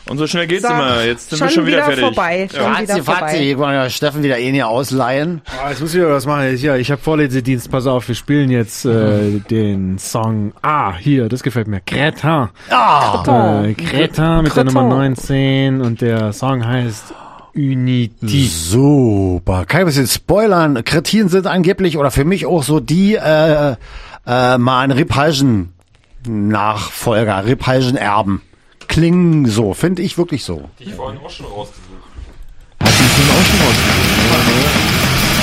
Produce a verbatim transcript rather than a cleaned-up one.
Und so schnell geht's So, immer. Jetzt sind schon wir schon wieder, wieder fertig. vorbei. Schon Ja. wieder Fatzi, Fatzi, vorbei. ich wollte ja Steffen wieder eh nicht ausleihen. Ah, jetzt muss ich wieder was machen. Ja, ich habe Vorlesedienst. Pass auf, wir spielen jetzt äh, den Song. Ah, hier, das gefällt mir. Greta. Ah, Äh, Greta mit der Cretin. Nummer neunzehn und der Song heißt Unity. super. Kann ich ein bisschen spoilern? Kretin sind angeblich, oder für mich auch so die, äh, äh, mal ein Rip-Halschen-Nachfolger, Rip-Halschen-Erben. Klingen so, finde ich wirklich so. Die ich vorhin auch schon rausgesucht